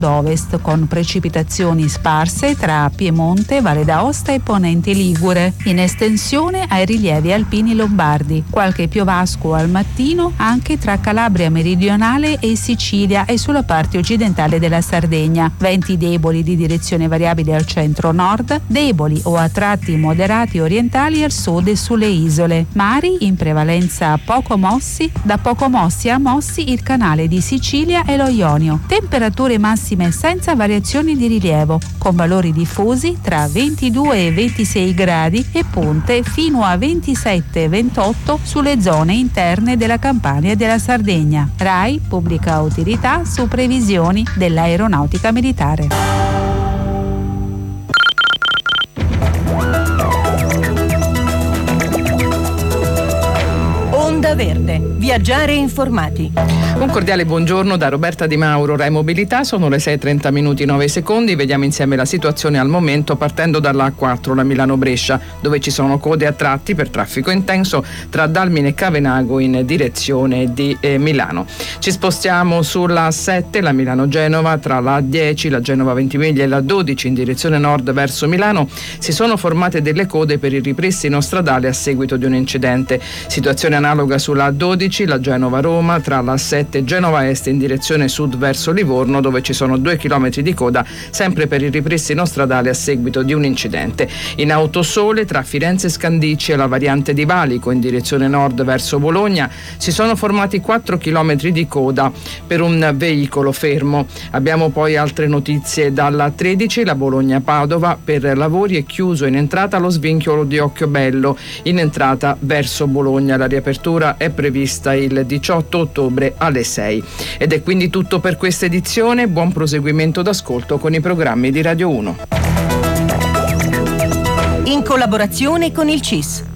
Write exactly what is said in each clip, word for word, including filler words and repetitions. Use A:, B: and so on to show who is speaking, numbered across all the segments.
A: ovest con precipitazioni sparse tra Piemonte, Valle d'Aosta e Ponente Ligure, in estensione ai rilievi alpini lombardi. Qualche piovasco al mattino anche tra Calabria meridionale e Sicilia e sulla parte occidentale della Sardegna. Venti deboli di direzione variabile al centro-nord, deboli o a tratti moderati orientali al sud e sulle isole. Mari in prevalenza poco mossi, da poco mossi a mossi il canale di Sicilia e lo Ionio. Temperature massime senza variazioni di rilievo, con valori diffusi tra ventidue e ventisei gradi e punte fino a ventisette ventotto sulle zone interne della Campania e della Sardegna. RAI pubblica utilità su previsioni dell'aeronautica militare.
B: Onda Verde, viaggiare informati.
C: Un cordiale buongiorno da Roberta Di Mauro, Rai Mobilità. Sono le sei e trenta minuti nove secondi. Vediamo insieme la situazione al momento partendo dalla A quattro, la Milano-Brescia, dove ci sono code a tratti per traffico intenso tra Dalmine e Cavenago in direzione di eh, Milano. Ci spostiamo sulla A sette, la Milano-Genova, tra la A dieci, la Genova-Ventimiglia e la A dodici in direzione nord verso Milano. Si sono formate delle code per il ripristino stradale a seguito di un incidente. Situazione analoga sulla A dodici, la Genova-Roma, tra la A sette e Genova Est in direzione sud verso Livorno, dove ci sono due chilometri di coda sempre per il ripristino stradale a seguito di un incidente. In Autosole, tra Firenze Scandicci e la variante di Valico in direzione nord verso Bologna, si sono formati quattro chilometri di coda per un veicolo fermo. Abbiamo poi altre notizie dalla A tredici, la Bologna-Padova, per lavori è chiuso in entrata lo svincolo di Occhiobello in entrata verso Bologna. La riapertura è prevista il diciotto ottobre alle sei. Ed è quindi tutto per questa edizione. Buon proseguimento d'ascolto con i programmi di Radio uno.
B: In collaborazione con il C I S.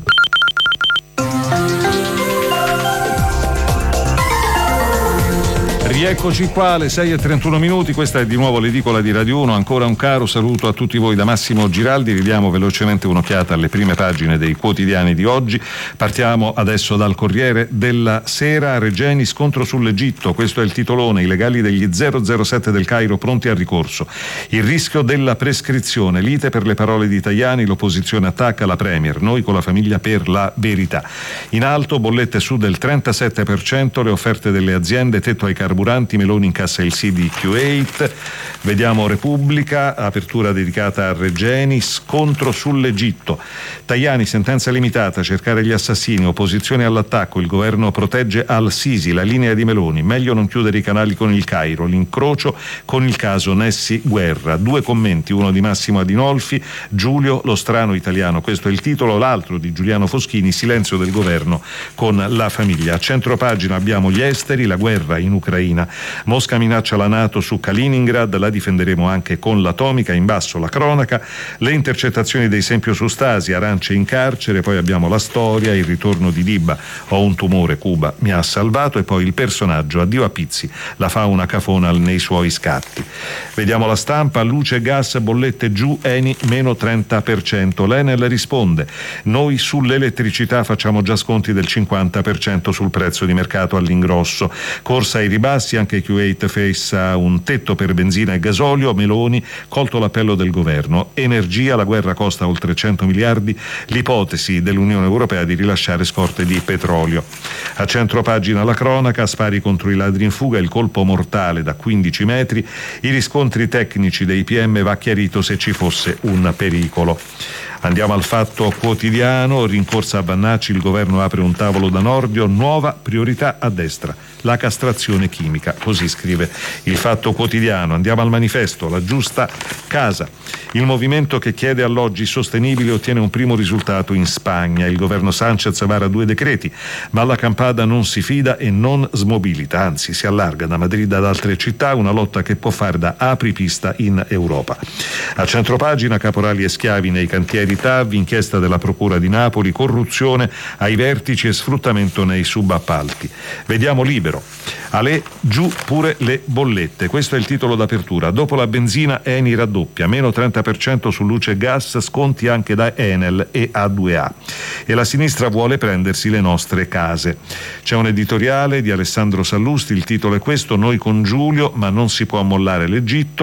D: Rieccoci qua alle sei e trentuno minuti, questa è di nuovo l'edicola di Radio uno, ancora un caro saluto a tutti voi da Massimo Giraldi. Ridiamo velocemente un'occhiata alle prime pagine dei quotidiani di oggi. Partiamo adesso dal Corriere della Sera. Regeni, scontro sull'Egitto, questo è il titolone. I legali degli zero zero sette del Cairo pronti al ricorso. Il rischio della prescrizione, lite per le parole di Tajani, l'opposizione attacca la Premier, noi con la famiglia per la verità. In alto, bollette su del trentasette per cento, le offerte delle aziende, tetto ai carburanti, Meloni incassa il sì di Kuwait. Vediamo Repubblica, apertura dedicata a Regeni, scontro sull'Egitto. Tajani, sentenza limitata, cercare gli assassini, opposizione all'attacco, il governo protegge al-Sisi, la linea di Meloni, meglio non chiudere i canali con il Cairo, l'incrocio con il caso Nessi Guerra. Due commenti, uno di Massimo Adinolfi, Giulio lo strano italiano, questo è il titolo, l'altro di Giuliano Foschini, silenzio del governo con la famiglia. A centropagina abbiamo gli esteri, la guerra in Ucraina, Mosca minaccia la NATO su Kaliningrad, la difenderemo anche con l'atomica. In basso la cronaca, le intercettazioni dei Sempio su Stasi, Arance in carcere, poi abbiamo la storia, il ritorno di Diba, ho un tumore, Cuba mi ha salvato, e poi il personaggio, addio a Pizzi, la fauna cafona nei suoi scatti. Vediamo la Stampa, luce, gas, bollette giù, Eni meno trenta per cento. L'Enel risponde, noi sull'elettricità facciamo già sconti del cinquanta per cento sul prezzo di mercato all'ingrosso. Corsa ai ribassi, anche Kuwait fissa un tetto per benzina e gasolio. Meloni, colto l'appello del governo. Energia, la guerra costa oltre cento miliardi, l'ipotesi dell'Unione Europea di rilasciare scorte di petrolio. A centropagina la cronaca, spari contro i ladri in fuga, il colpo mortale da quindici metri, i riscontri tecnici dei P M, va chiarito se ci fosse un pericolo. Andiamo al Fatto Quotidiano, rincorsa a Vannacci, il governo apre un tavolo da Nordio, nuova priorità a destra, la castrazione chimica, così scrive il Fatto Quotidiano. Andiamo al Manifesto, la giusta casa. Il movimento che chiede alloggi sostenibili ottiene un primo risultato in Spagna. Il governo Sanchez vara due decreti, ma la Campada non si fida e non smobilita, anzi si allarga da Madrid ad altre città, una lotta che può fare da apripista in Europa. A centropagina, caporali e schiavi nei cantieri T A V, inchiesta della Procura di Napoli, corruzione ai vertici e sfruttamento nei subappalti. Vediamo Libero. Ale, giù pure le bollette, questo è il titolo d'apertura. Dopo la benzina Eni raddoppia, meno trenta per cento su luce e gas, sconti anche da Enel e A due A. E la sinistra vuole prendersi le nostre case. C'è un editoriale di Alessandro Sallusti, il titolo è questo, noi con Giulio, ma non si può mollare l'Egitto.